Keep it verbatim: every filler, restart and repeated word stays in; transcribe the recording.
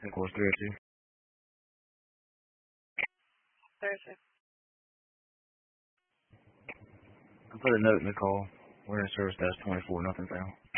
Headquarters three oh two. Thursday. I put a note in the call. We're in service desk twenty-four, nothing found.